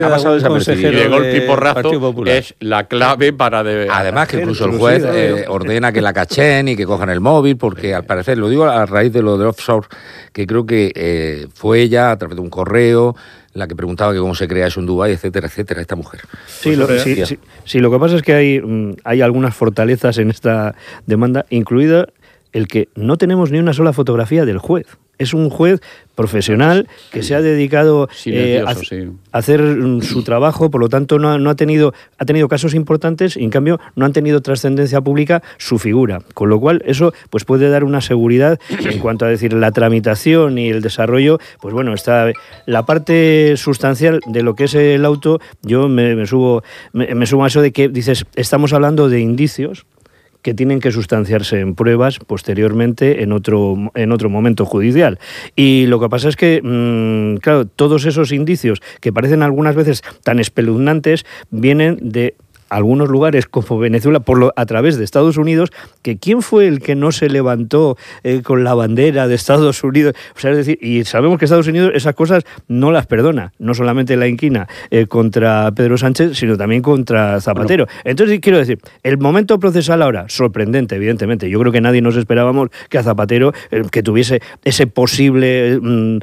Ha pasado desapercibido. Y de golpe y porrazo es la clave para... Además que incluso el juez ordena que la cachen y que cojan el móvil, porque al parecer, lo digo a raíz de lo de offshore, que creo que fue ella a través de un correo la que preguntaba que cómo se crea eso en Dubái, etcétera, etcétera, esta mujer. Sí, lo que pasa es que hay algunas fortalezas en esta demanda, incluida el que no tenemos ni una sola fotografía del juez. Es un juez profesional que se ha dedicado a hacer su trabajo, por lo tanto ha tenido casos importantes y en cambio no han tenido trascendencia pública su figura, con lo cual eso pues puede dar una seguridad en cuanto a decir la tramitación y el desarrollo. Pues bueno, está la parte sustancial de lo que es el auto. Yo me subo a eso de que dices, estamos hablando de indicios que tienen que sustanciarse en pruebas posteriormente en otro momento judicial. Y lo que pasa es que, claro, todos esos indicios que parecen algunas veces tan espeluznantes vienen de algunos lugares como Venezuela a través de Estados Unidos, que quién fue el que no se levantó con la bandera de Estados Unidos. O sea, es decir, y sabemos que Estados Unidos esas cosas no las perdona, no solamente la inquina contra Pedro Sánchez, sino también contra Zapatero. Bueno. Entonces, quiero decir, el momento procesal ahora, sorprendente, evidentemente. Yo creo que nadie nos esperábamos que a Zapatero, que tuviese ese posible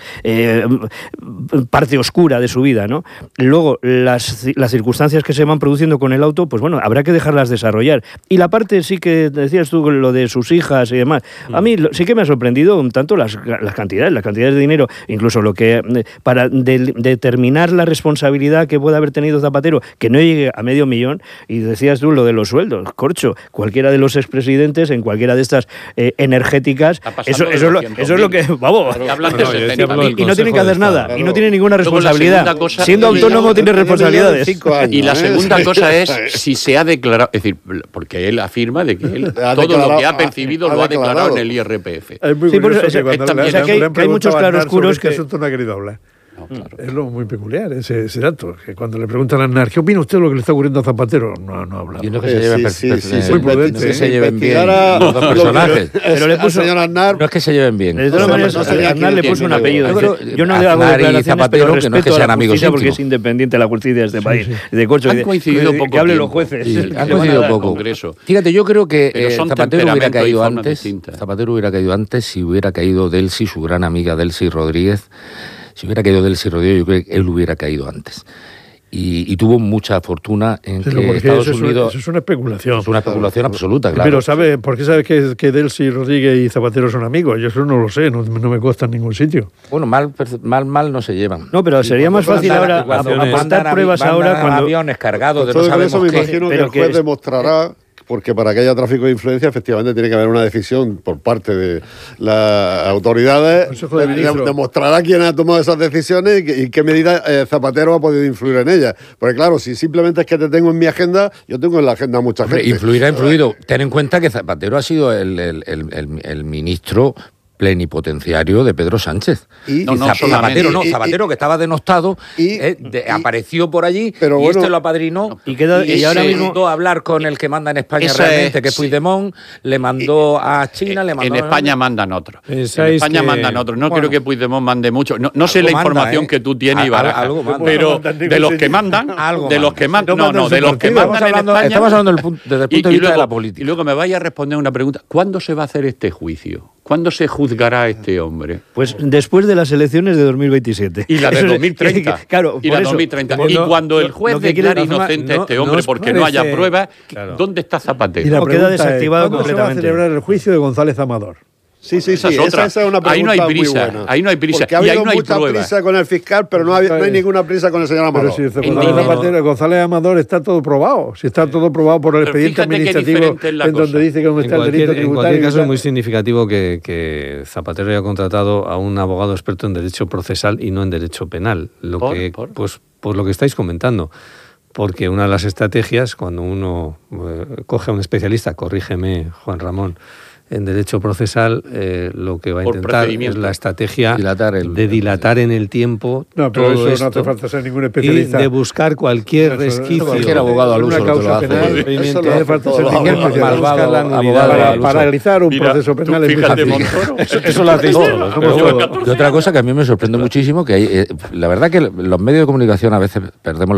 parte oscura de su vida, ¿no? Luego, las circunstancias que se van produciendo con el auto, pues bueno, habrá que dejarlas desarrollar. Y la parte sí que decías tú, lo de sus hijas y demás, a mí sí que me ha sorprendido un tanto las cantidades de dinero, incluso lo que para determinar la responsabilidad que puede haber tenido Zapatero, que no llegue a $500,000, y decías tú lo de los sueldos, corcho, cualquiera de los expresidentes en cualquiera de estas energéticas, eso es lo que, vamos, y no tienen que hacer nada, y no tienen ninguna responsabilidad. Siendo autónomo tiene responsabilidades. Y la segunda cosa es si se ha declarado, es decir, porque él afirma de que él todo lo que ha percibido lo ha declarado en el IRPF. Es muy curioso que cuando hay muchos claroscuros que asunto no ha querido hablar. No, claro. Es lo muy peculiar ese dato, que cuando le preguntan a Aznar, ¿qué opina usted de lo que le está ocurriendo a Zapatero? No habla. Y no que se lleven muy prudente. Que se lleven bien los dos personajes. Pero le puso señor Aznar. No es que se lleven bien. De todas maneras, Aznar le puso un apellido. Yo no hago declaraciones, Zapatero, que no es que sean amigos íntimos, porque es independiente la justicia de este país. De corcho, han coincidido poco. Que hablen los jueces. Han coincidido poco. Fíjate, yo creo que Zapatero hubiera caído antes. Zapatero hubiera caído antes si hubiera caído Delcy, su gran amiga Delcy Rodríguez. Si hubiera caído Delcy Rodríguez, yo creo que él hubiera caído antes. Y tuvo mucha fortuna en que Estados Unidos... Eso es una especulación. Es una especulación absoluta, claro. Pero ¿por qué sabes que Delcy Rodríguez y Zapatero son amigos? Yo eso no lo sé, no me consta en ningún sitio. Bueno, mal no se llevan. No, pero sería más fácil ahora aportar pruebas ahora cuando... aviones cargados de no sabemos qué. Me imagino que el juez demostrará... Porque para que haya tráfico de influencia, efectivamente, tiene que haber una decisión por parte de las autoridades. Demostrará quién ha tomado esas decisiones y qué medida Zapatero ha podido influir en ellas. Porque claro, si simplemente es que te tengo en mi agenda, yo tengo en la agenda a mucha gente. Ha influido. Ten en cuenta que Zapatero ha sido el ministro plenipotenciario de Pedro Sánchez. Zapatero que estaba denostado, apareció por allí y este lo apadrinó y ahora mismo a hablar con el que manda en España realmente, que es Puigdemont, le mandó a China, le mandó... En España mandan otros. No creo que Puigdemont mande mucho. No sé la información que tú tienes, pero de los que mandan, de los que mandan en España... Estamos hablando desde el punto de vista de la política. Y luego me vaya a responder una pregunta. ¿Cuándo se va a hacer este juicio? ¿Cuándo se juzgará a este hombre? Pues después de las elecciones de 2027. Y la de 2030. Claro, y la de 2030. Y cuando el juez declare inocente a este hombre porque no haya pruebas, ¿dónde está Zapatero? Y la queda desactivado completamente. ¿Cuándo se va a celebrar el juicio de González Amador? Sí, esa es una pregunta ahí no hay prisa, muy buena. Ahí no hay prisa. Porque ha habido mucha prisa con el fiscal, pero no hay ninguna prisa con el señor Amador. Pero si González Amador está todo probado. Si está todo probado por el expediente administrativo en donde dice que no está el delito tributario. En cualquier caso es muy significativo que Zapatero haya contratado a un abogado experto en derecho procesal y no en derecho penal. Pues por lo que estáis comentando. Porque una de las estrategias, cuando uno coge a un especialista, corrígeme, Juan Ramón, en derecho procesal lo que va a intentar es la estrategia de dilatar en el tiempo pero todo eso esto, no hace falta ser ningún especialista. Y de buscar cualquier resquicio. Cualquier abogado al uso lo hace. Eso no hace falta ser ningún especialista. Para realizar un proceso penal es muy fácil. Eso lo hacéis todos. Y otra cosa que a mí me sorprende muchísimo, que hay, la verdad que los medios de comunicación a veces perdemos